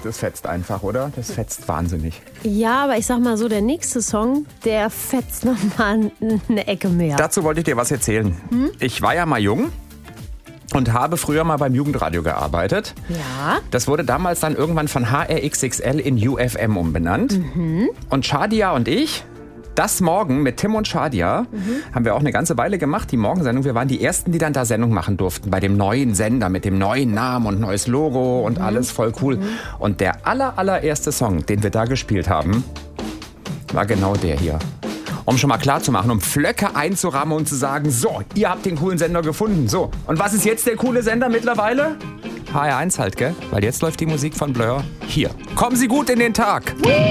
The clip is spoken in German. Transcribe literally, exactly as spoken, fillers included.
das fetzt einfach, oder? Das fetzt wahnsinnig. Ja, aber ich sag mal so, der nächste Song, der fetzt nochmal eine Ecke mehr. Dazu wollte ich dir was erzählen. Hm? Ich war ja mal jung und habe früher mal beim Jugendradio gearbeitet. Ja. Das wurde damals dann irgendwann von H R X X L in U F M umbenannt. Mhm. Und Shadia und ich, das Morgen mit Tim und Shadia, mhm. haben wir auch eine ganze Weile gemacht, die Morgensendung. Wir waren die Ersten, die dann da Sendung machen durften, bei dem neuen Sender mit dem neuen Namen und neues Logo und mhm. alles voll cool. Mhm. Und der aller, allererste Song, den wir da gespielt haben, war genau der hier. Um schon mal klar zu machen, um Flöcke einzurahmen und zu sagen, so, ihr habt den coolen Sender gefunden. So, und was ist jetzt der coole Sender mittlerweile? H R eins halt, gell? Weil jetzt läuft die Musik von Blur hier. Kommen Sie gut in den Tag.